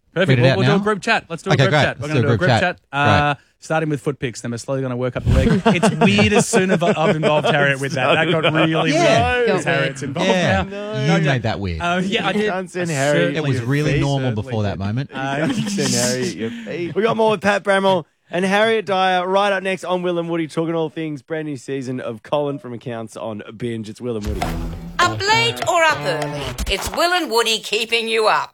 Perfect. Read it We'll out do a now? group chat. Let's do a Okay, group great. chat. We're Let's going to do a group chat. Right. Starting with foot picks, then we're slowly going to work up the leg. It's weird as soon as I've involved Harriet with that. That got really Yeah. weird. Got Because Harriet's involved Yeah, now. you made that weird. Yeah, I did. Can't send Harry. It was really Please, normal certainly before that moment. Send Harry at your feet. We got more with Pat Bramwell and Harriet Dyer right up next on Will and Woody, talking all things brand new season of Colin from Accounts on Binge. It's Will and Woody. Up late or up early, it's Will and Woody keeping you up.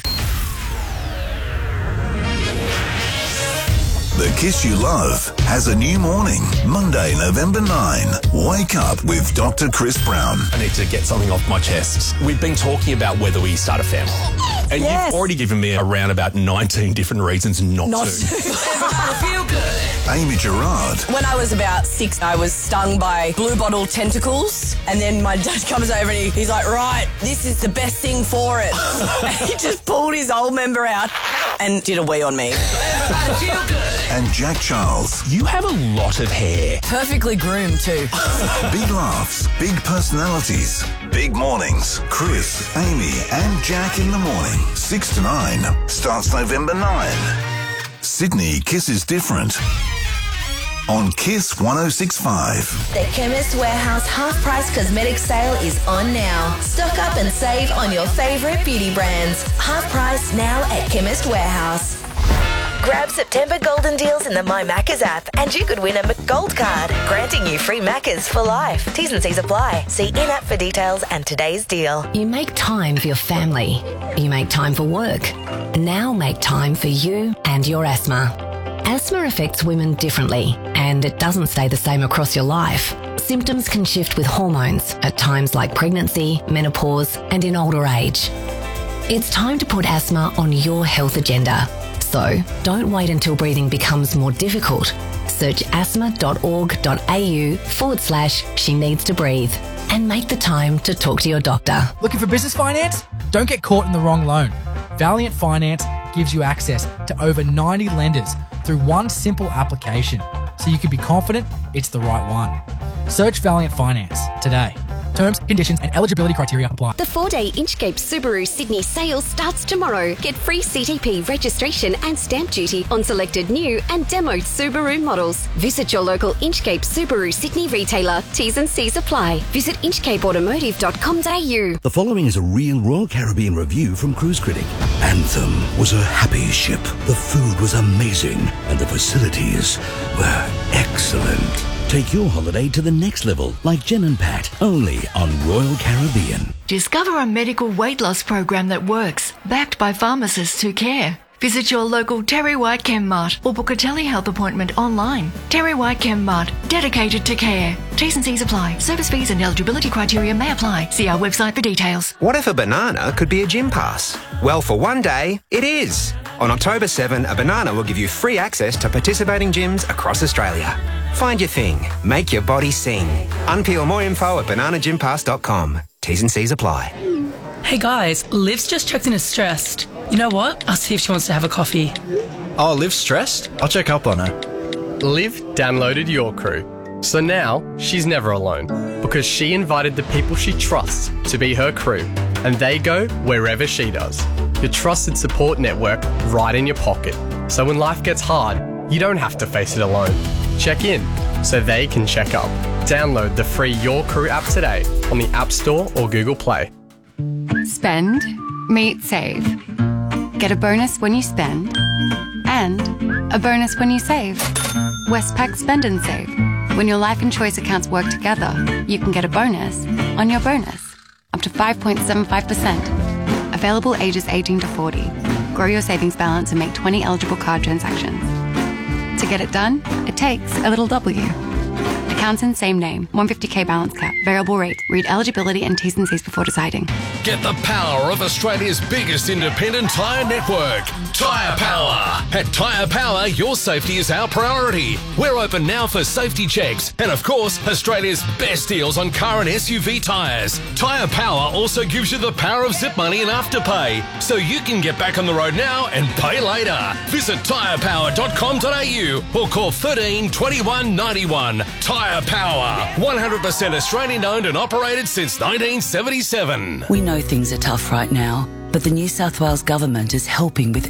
The Kiss You Love has a new morning. Monday, November 9. Wake up with Dr. Chris Brown. I need to get something off my chest. We've been talking about whether we start a family. And you've already given me around about 19 different reasons not to. Feel good. Amy Gerard. When I was about 6, I was stung by blue bottle tentacles, and then my dad comes over and he's like, right, this is the best thing for it. And he just pulled his old member out and did a wee on me. Feel good. And Jack Charles. You have a lot of hair. Perfectly groomed too. Big laughs, big personalities, big mornings. Chris, Amy and Jack in the morning. 6 to 9. Starts November 9. Sydney Kiss is different. On Kiss 106.5. The Chemist Warehouse half-price cosmetic sale is on now. Stock up and save on your favourite beauty brands. Half price now at Chemist Warehouse. Grab September golden deals in the My Maccas app and you could win a McGold card, granting you free Maccas for life. T's and C's apply. See in-app for details and today's deal. You make time for your family. You make time for work. Now make time for you and your asthma. Asthma affects women differently, and it doesn't stay the same across your life. Symptoms can shift with hormones at times like pregnancy, menopause, and in older age. It's time to put asthma on your health agenda. So don't wait until breathing becomes more difficult. Search asthma.org.au/she needs to breathe and make the time to talk to your doctor. Looking for business finance? Don't get caught in the wrong loan. Valiant Finance gives you access to over 90 lenders through one simple application, so you can be confident it's the right one. Search Valiant Finance today. Terms, conditions and eligibility criteria apply. The 4-day Inchcape Subaru Sydney sale starts tomorrow. Get free CTP registration and stamp duty on selected new and demoed Subaru models. Visit your local Inchcape Subaru Sydney retailer. T's and C's apply. Visit inchcapeautomotive.com.au. The following is a real Royal Caribbean review from Cruise Critic. Anthem was a happy ship. The food was amazing and the facilities were excellent. Take your holiday to the next level, like Jen and Pat, only on Royal Caribbean. Discover a medical weight loss program that works, backed by pharmacists who care. Visit your local Terry White Chem Mart or book a telehealth appointment online. Terry White Chem Mart, dedicated to care. T's and C's apply. Service fees and eligibility criteria may apply. See our website for details. What if a banana could be a gym pass? Well, for one day, it is. On October 7, a banana will give you free access to participating gyms across Australia. Find your thing. Make your body sing. Unpeel more info at bananagympass.com. T's and C's apply. Hey guys, Liv's just checked in as stressed. You know what? I'll see if she wants to have a coffee. Oh, Liv's stressed? I'll check up on her. Liv downloaded Your Crew. So now she's never alone because she invited the people she trusts to be her crew and they go wherever she does. Your trusted support network right in your pocket. So when life gets hard, you don't have to face it alone. Check in so they can check up. Download the free Your Crew app today on the App Store or Google Play. Spend, meet, save. Get a bonus when you spend and a bonus when you save. Westpac Spend and Save. When your life and choice accounts work together, you can get a bonus on your bonus, up to 5.75%. Available ages 18 to 40. Grow your savings balance and make 20 eligible card transactions. To get it done, it takes a little W. Accounts in same name. 150k balance cap. Variable rate. Read eligibility and T's and C's before deciding. Get the power of Australia's biggest independent tyre network, Tyre Power. At Tyre Power, your safety is our priority. We're open now for safety checks and, of course, Australia's best deals on car and SUV tyres. Tyre Power also gives you the power of zip money and afterpay, so you can get back on the road now and pay later. Visit tyrepower.com.au or call 13 21 91. Tyre Power, 100% Australian owned and operated since 1977. We know things are tough right now, but the New South Wales government is helping with